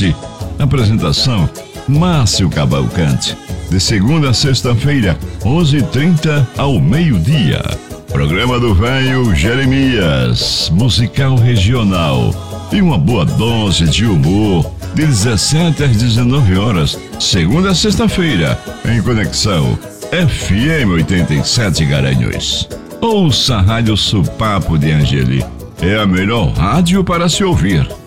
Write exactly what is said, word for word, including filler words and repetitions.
Podcast. Apresentação: Márcio Cavalcante. De segunda a sexta-feira, onze e trinta ao meio-dia. Programa do Velho Jeremias, musical regional. E uma boa dose de humor, de dezessete às dezenove horas, segunda a sexta-feira, em Conexão F M oitenta e sete Garanhuns. Ouça a Rádio Supapo de Angeli. É a melhor rádio para se ouvir.